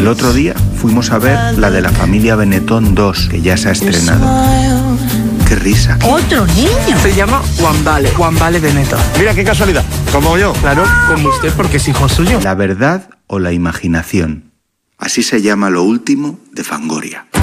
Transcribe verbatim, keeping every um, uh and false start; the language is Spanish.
El otro día fuimos a ver la de la familia Benetton dos, que ya se ha estrenado. ¡Qué risa! ¡Otro niño! Se llama Juan Vale, Juan Vale Benetton. Mira, qué casualidad, como yo. Claro, como usted porque es hijo suyo. La verdad o la imaginación. Así se llama lo último de Fangoria.